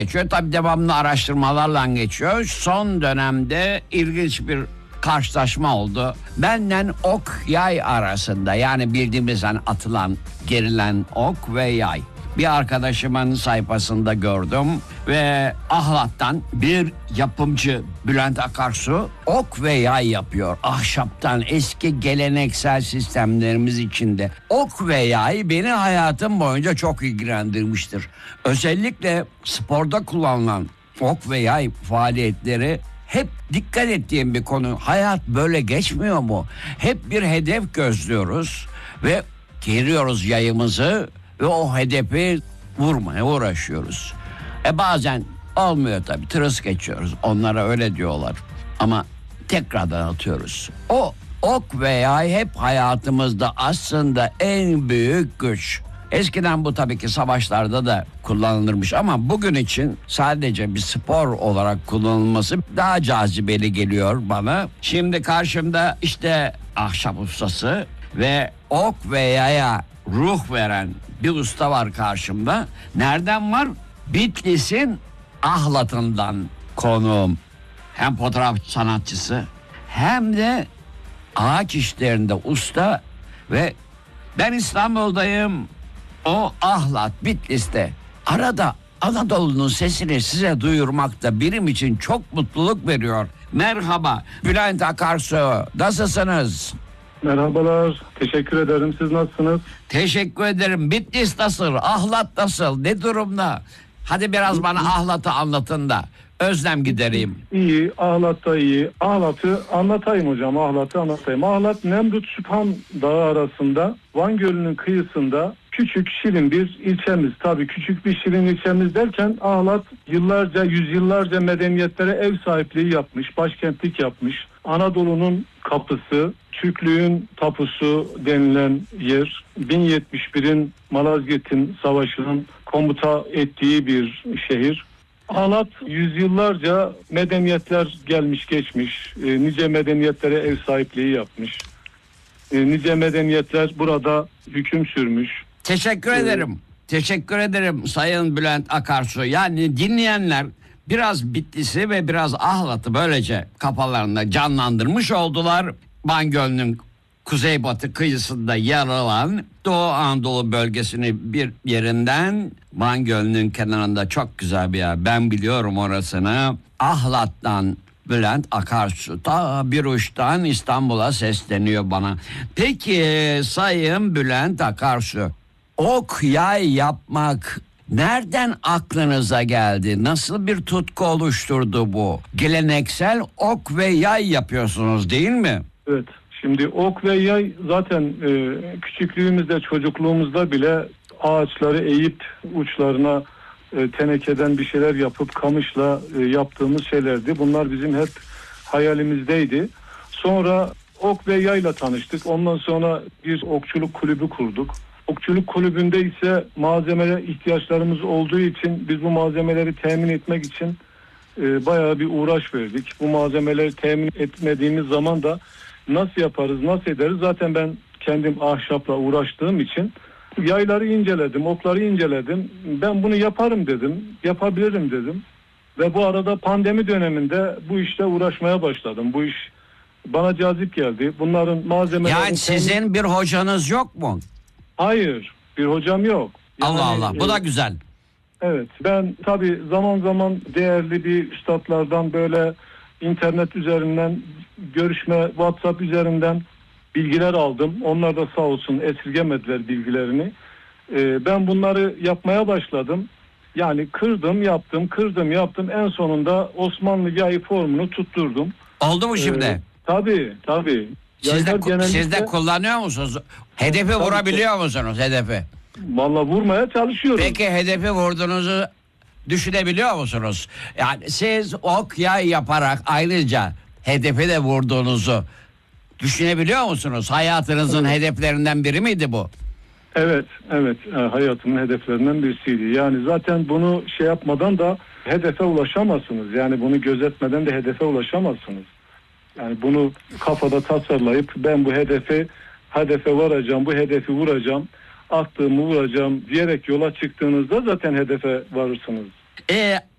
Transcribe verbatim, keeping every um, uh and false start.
geçiyor. Tabii devamlı araştırmalarla geçiyor. Son dönemde ilginç bir karşılaşma oldu. Benden ok yay arasında, yani bildiğimiz hani atılan, gerilen ok ve yay. Bir arkadaşımın sayfasında gördüm ve Ahlat'tan bir yapımcı Bülent Akarsu ok ve yay yapıyor. Ahşaptan, eski geleneksel sistemlerimiz içinde. Ok ve yay beni hayatım boyunca çok ilgilendirmiştir. Özellikle sporda kullanılan ok ve yay faaliyetleri hep dikkat ettiğim bir konu. Hayat böyle geçmiyor mu? Hep bir hedef gözlüyoruz ve geriyoruz yayımızı ve o hedefi vurmaya uğraşıyoruz. E bazen olmuyor tabii, tırıs geçiyoruz. Onlara öyle diyorlar. Ama tekrardan atıyoruz. O ok ve yay hep hayatımızda aslında en büyük güç. Eskiden bu tabii ki savaşlarda da kullanılırmış ama bugün için sadece bir spor olarak kullanılması daha cazibeli geliyor bana. Şimdi karşımda işte ahşap ustası ve ok ve yaya ruh veren bir usta var karşımda. Nereden var? Bitlis'in Ahlat'ından konuğum. Hem fotoğraf sanatçısı hem de ağaç işlerinde usta ve ben İstanbul'dayım. O Ahlat, Bitlis'te. Arada Anadolu'nun sesini size duyurmak da benim için çok mutluluk veriyor. Merhaba Bülent Akarsu, nasılsınız? Merhabalar, teşekkür ederim. Siz nasılsınız? Teşekkür ederim. Bitlis nasıl? Ahlat nasıl? Ne durumda? Hadi biraz bana Ahlat'ı anlatın da özlem gidereyim. İyi, Ahlat'ta iyi. Ahlat'ı anlatayım hocam, Ahlat'ı anlatayım. Ahlat, Nemrut Süphan Dağı arasında, Van Gölü'nün kıyısında küçük, şirin bir ilçemiz. Tabii küçük bir şirin ilçemiz derken Ahlat yıllarca, yüzyıllarca medeniyetlere ev sahipliği yapmış, başkentlik yapmış. Anadolu'nun kapısı, Türklüğün tapusu denilen yer, bin yetmiş birin Malazgirt'in savaşının komuta ettiği bir şehir. Ahlat yüzyıllarca medeniyetler gelmiş geçmiş, e, nice medeniyetlere ev sahipliği yapmış. E, nice medeniyetler burada hüküm sürmüş. Teşekkür Evet. ederim. Teşekkür ederim Sayın Bülent Akarsu. Yani dinleyenler biraz Bitlis'i ve biraz Ahlat'ı böylece kafalarında canlandırmış oldular. Van Gölü'nün kuzeybatı kıyısında yer alan Doğu Anadolu bölgesini bir yerinden, Van Gölü'nün kenarında çok güzel bir yer. Ben biliyorum orasını. Ahlat'tan Bülent Akarsu ta bir uçtan İstanbul'a sesleniyor bana. Peki Sayın Bülent Akarsu, ok yay yapmak nereden aklınıza geldi? Nasıl bir tutku oluşturdu bu? Geleneksel ok ve yay yapıyorsunuz değil mi? Evet. Şimdi ok ve yay zaten e, küçüklüğümüzde, çocukluğumuzda bile ağaçları eğip uçlarına e, tenekeden bir şeyler yapıp kamışla e, yaptığımız şeylerdi. Bunlar bizim hep hayalimizdeydi. Sonra ok ve yayla tanıştık. Ondan sonra bir okçuluk kulübü kurduk. Okçuluk kulübünde ise malzemeye ihtiyaçlarımız olduğu için biz bu malzemeleri temin etmek için e, bayağı bir uğraş verdik. Bu malzemeleri temin etmediğimiz zaman da nasıl yaparız, nasıl ederiz? Zaten ben kendim ahşapla uğraştığım için yayları inceledim, okları inceledim. Ben bunu yaparım dedim, yapabilirim dedim. Ve bu arada pandemi döneminde bu işle uğraşmaya başladım. Bu iş bana cazip geldi. Bunların malzemeleri... Yani sizin bir hocanız yok mu? Hayır, bir hocam yok. Yani, Allah Allah, bu da güzel. Evet, ben tabii zaman zaman değerli bir üstadlardan böyle internet üzerinden görüşme, WhatsApp üzerinden bilgiler aldım. Onlar da sağ olsun esirgemediler bilgilerini. Ee, ben bunları yapmaya başladım. Yani kırdım, yaptım, kırdım, yaptım. En sonunda Osmanlı yayı formunu tutturdum. Oldu mu şimdi? Ee, tabii, tabii. Siz de, Yaylar genellikle- siz de kullanıyor musunuz? Hedefi Tabii, vurabiliyor musunuz hedefi? Vallahi vurmaya çalışıyorum. Peki hedefi vurduğunuzu düşünebiliyor musunuz? Yani siz ok yay yaparak ayrıca hedefi de vurduğunuzu düşünebiliyor musunuz? Hayatınızın hedeflerinden biri miydi bu? Evet, evet. E, hayatımın hedeflerinden birisiydi. Yani zaten bunu şey yapmadan da hedefe ulaşamazsınız. Yani bunu gözetmeden de hedefe ulaşamazsınız. Yani bunu kafada tasarlayıp ben bu hedefe hedefe varacağım, bu hedefi vuracağım, attığımı vuracağım diyerek yola çıktığınızda zaten hedefe varırsınız. E,